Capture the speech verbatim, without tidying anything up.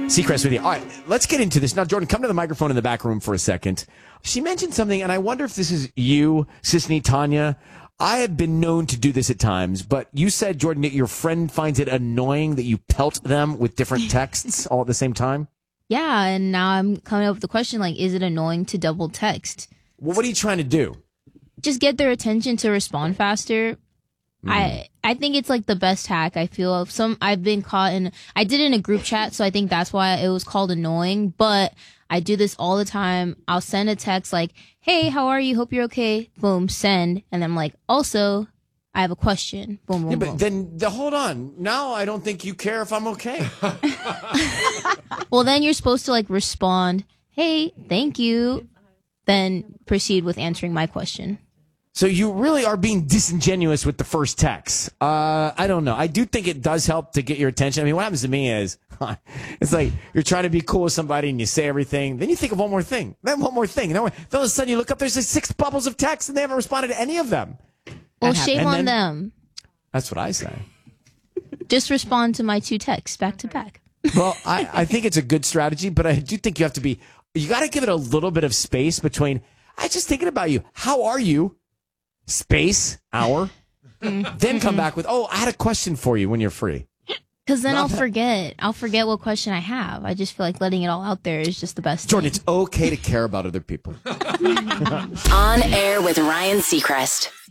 Seacrest with you. All right, let's get into this. Now, Jordan, come to the microphone in the back room for a second. She mentioned something, and I wonder if this is you, Sisney, Tanya. I have been known to do this at times, but you said, Jordan, that your friend finds it annoying that you pelt them with different texts all at the same time? Yeah, and now I'm coming up with the question, like, is it annoying to double text? Well, what are you trying to do? Just get their attention to respond faster. Mm. I I think it's like the best hack. I feel some I've been caught in I did it in a group chat, so I think that's why it was called annoying, but I do this all the time. I'll send a text like, "Hey, how are you? Hope you're okay." Boom, send, and I'm like, "Also, I have a question." Boom, boom, Yeah, but boom. then the, hold on. Now I don't think you care if I'm okay. Well, then you're supposed to like respond, "Hey, thank you." Then proceed with answering my question. So you really are being disingenuous with the first text. Uh, I don't know. I do think it does help to get your attention. I mean, what happens to me is it's like you're trying to be cool with somebody and you say everything. Then you think of one more thing. Then one more thing. Then all of a sudden you look up, there's like six bubbles of text and they haven't responded to any of them. Well, That shame happened. on And then- them. That's what I say. Just respond to my two texts back to back. Well, I, I think it's a good strategy, but I do think you have to be, you got to give it a little bit of space between, I just thinking about you. How are you? Space, hour. Then come back with, oh, I had a question for you when you're free. Because then Not I'll that- forget. I'll forget what question I have. I just feel like letting it all out there is just the best Jordan, thing. it's okay to care about other people. On Air with Ryan Seacrest.